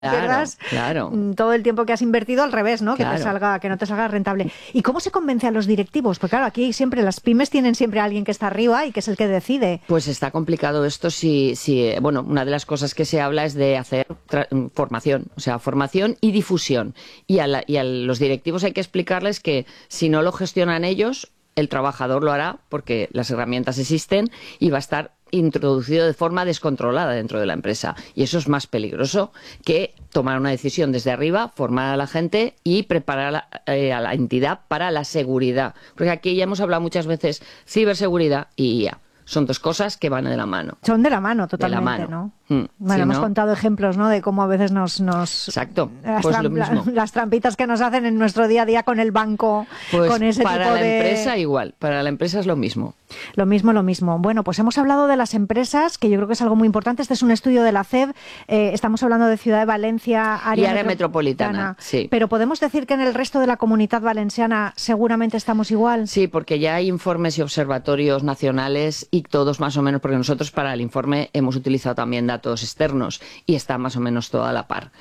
pierdas todo el tiempo que has invertido al revés, ¿no? Que no te salga rentable. ¿Y cómo se convence a los directivos? Porque claro, aquí siempre las pymes tienen siempre a alguien que está arriba y que es el que decide. Pues está complicado esto bueno, una de las cosas que se habla es de hacer formación, o sea, formación y difusión. Y a los directivos hay que explicarles que si no lo gestionan ellos, el trabajador lo hará porque las herramientas existen y va a estar introducido de forma descontrolada dentro de la empresa. Y eso es más peligroso que tomar una decisión desde arriba, formar a la gente y preparar a la entidad para la seguridad. Porque aquí ya hemos hablado muchas veces ciberseguridad y IA. Son dos cosas que van de la mano. Son de la mano, totalmente, ¿no? Bueno, hemos contado ejemplos, ¿no? De cómo a veces Exacto, pues lo mismo. Las trampitas que nos hacen en nuestro día a día con el banco, pues con ese tipo de... Para la empresa igual, para la empresa es lo mismo. Lo mismo. Bueno, pues hemos hablado de las empresas, que yo creo que es algo muy importante. Este es un estudio de la CEB. Estamos hablando de Ciudad de Valencia, área metropolitana. Sí. Pero ¿podemos decir que en el resto de la Comunidad Valenciana seguramente estamos igual? Sí, porque ya hay informes y observatorios nacionales y todos más o menos, porque nosotros para el informe hemos utilizado también datos externos y está más o menos todo a la par.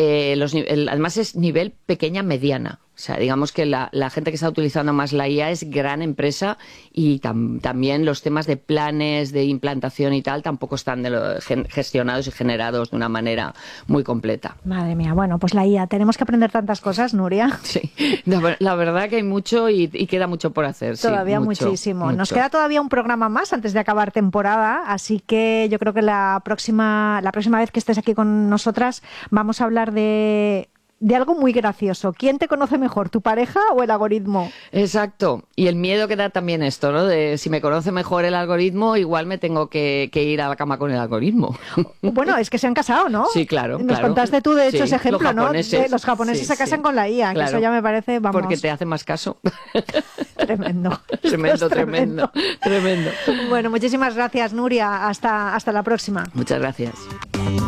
Además es nivel pequeña-mediana. O sea, digamos que la gente que está utilizando más la IA es gran empresa y también los temas de planes, de implantación y tal, tampoco están gestionados y generados de una manera muy completa. Madre mía, bueno, pues la IA, tenemos que aprender tantas cosas, Nuria. Sí, la verdad que hay mucho y queda mucho por hacer. Todavía muchísimo. Nos queda todavía un programa más antes de acabar temporada, así que yo creo que la próxima vez que estés aquí con nosotras vamos a hablar de algo muy gracioso. ¿Quién te conoce mejor, tu pareja o el algoritmo? Exacto. Y el miedo que da también esto, ¿no? De si me conoce mejor el algoritmo, igual me tengo que ir a la cama con el algoritmo. Bueno, es que se han casado, ¿no? Sí, claro. Nos contaste tú, de hecho, ese ejemplo, ¿no? Los japoneses se casan con la IA, claro. que eso ya me parece, vamos... Porque te hace más caso. Tremendo. Tremendo. Bueno, muchísimas gracias, Nuria. Hasta la próxima. Muchas gracias.